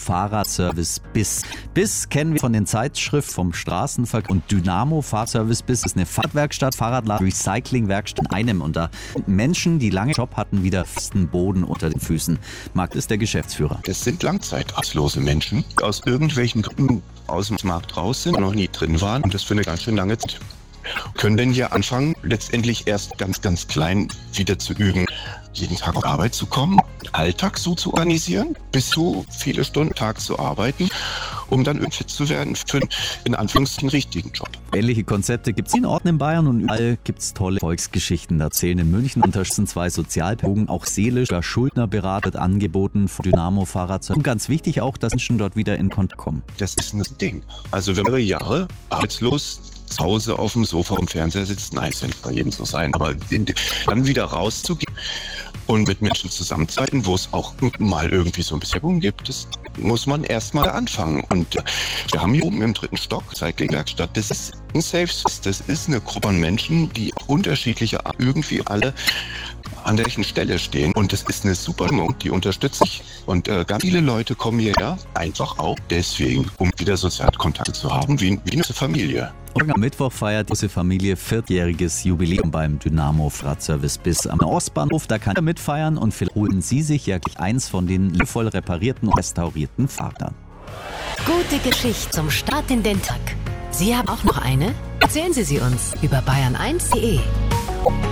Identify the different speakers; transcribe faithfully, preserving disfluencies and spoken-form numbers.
Speaker 1: Fahrradservice BIS. BIS kennen wir von den Zeitschriften vom Straßenverkehr und Dynamo Fahrradservice BIS ist eine Fahrradwerkstatt, Fahrradladen, Recyclingwerkstatt in einem. Und da Menschen, die lange Job hatten, wieder festen Boden unter den Füßen. Marc ist der Geschäftsführer.
Speaker 2: Das sind langzeitarbeitslose Menschen, die aus irgendwelchen Gründen aus dem Markt raus sind, noch nie drin waren und das für eine ganz schön lange Zeit. Können denn hier anfangen, letztendlich erst ganz, ganz klein wieder zu üben, jeden Tag auf Arbeit zu kommen, Alltag so zu organisieren, bis zu viele Stunden am Tag zu arbeiten, um dann irgendwie fit zu werden für den, in Anführungszeichen, richtigen Job.
Speaker 1: Ähnliche Konzepte gibt es in Orten in Bayern und überall gibt es tolle Volksgeschichten erzählen. In München unterstützen zwei Sozialpädagogen auch seelischer Schuldnerberater wird angeboten von Dynamo Fahrradservice. Und ganz wichtig auch, dass Menschen dort wieder in Kontakt kommen.
Speaker 2: Das ist ein Ding. Also wenn mehrere Jahre arbeitslos zu Hause auf dem Sofa am Fernseher sitzt, nein, es wird bei jedem so sein, aber dann wieder rauszugehen und mit Menschen zusammenzuarbeiten, wo es auch mal irgendwie so ein bisschen Übung gibt, das muss man erstmal anfangen. Und wir haben hier oben im dritten Stock Recyclingwerkstatt, das ist ein Safe Space, das ist eine Gruppe an Menschen, die unterschiedliche Art irgendwie alle an der gleichen Stelle stehen und das ist eine super Stimmung, die unterstützt sich und äh, ganz viele Leute kommen hierher einfach auch deswegen, um wieder Sozialkontakte zu haben, wie, wie eine Familie.
Speaker 1: Und am Mittwoch feiert diese Familie vierjähriges Jubiläum beim Dynamo Fahrradservice BIS am Ostbahnhof. Da kann er mitfeiern und vielleicht holen Sie sich ja gleich eins von den liebevoll reparierten und restaurierten Fahrrädern.
Speaker 3: Gute Geschichte zum Start in den Tag. Sie haben auch noch eine? Erzählen Sie sie uns über bayern eins punkt de.